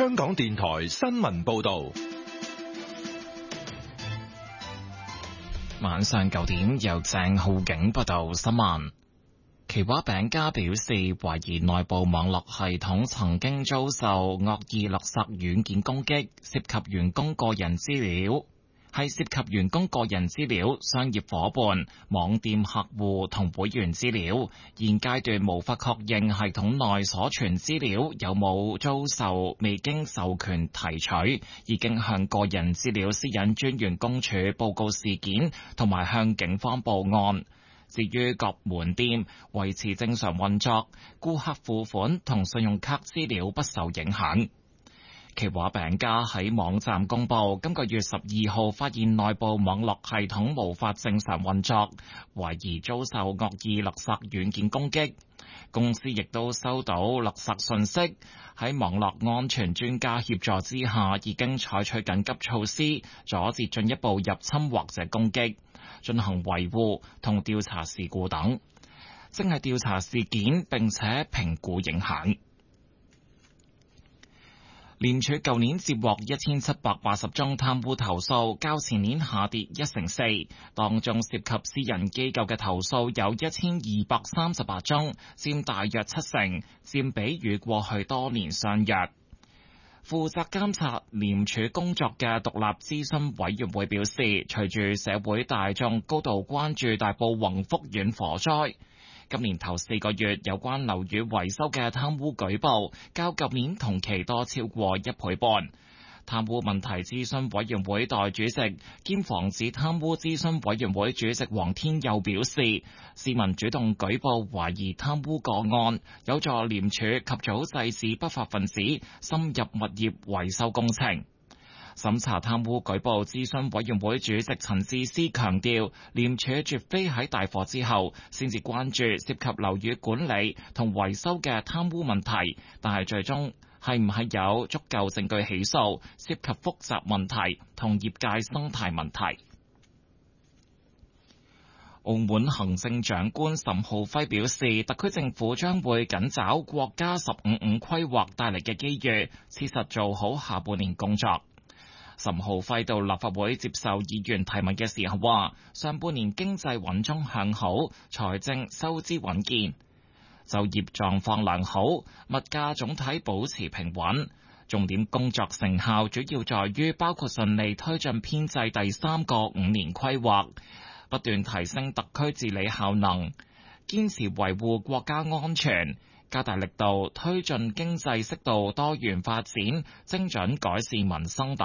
香港電台新聞報道。 晚上9點，由鄭浩景報道新聞。奇華餅家表示，懷疑內部網絡系統曾經遭受惡意勒索軟件攻擊，涉及員工個人資料，商業夥伴、網店客戶同會員資料。現階段無法確認系統內所存資料有冇遭受未經授權提取，已經向個人資料私隱專員公署報告事件，同埋向警方報案。至於各門店維持正常運作，顧客付款同信用卡資料不受影響。奇華餅家喺網站公佈，今個月12號發現內部網絡系統無法正常運作，懷疑遭受惡意勒索軟件攻擊。公司亦都收到勒索信息，喺網絡安全專家協助之下，已經採取緊急措施，阻截進一步入侵或者攻擊，進行維護同調查事故等，正係調查事件並且評估影響。廉署舊年接獲1780宗貪污投訴，較前年下跌1成4，當中涉及私人機構嘅投訴有1238宗，佔大約7成，佔比與過去多年相若。負責監察廉署工作嘅獨立諮詢委員會表示，隨住社會大眾高度關注大埔宏福苑火災，今年頭4個月有關樓宇維修嘅貪污舉報，較舊年同期多超過1倍半。貪污問題諮詢委員會代主席兼防止貪污諮詢委員會主席黃天佑表示，市民主動舉報懷疑貪污個案，有助廉署及早制止不法分子深入物業維修工程。審查貪污舉報諮詢委員會主席陳智思強調，廉署絕非喺大火之後先至關注涉及樓宇管理同維修嘅貪污問題，但係最終係唔係有足夠證據起訴，涉及複雜問題同業界生態問題。澳門行政長官岑浩輝表示，特區政府將會緊抓國家15+5規劃帶嚟嘅機遇，切實做好下半年工作。岑浩輝到立法會接受議員提問嘅時候話，上半年經濟穩中向好，財政收支穩健，就業狀況良好，物價總體保持平穩。重點工作成效主要在於包括順利推進編制第3個5年規劃，不斷提升特區治理效能，堅持維護國家安全，加大力度推進經濟適度多元發展，精準改善民生等。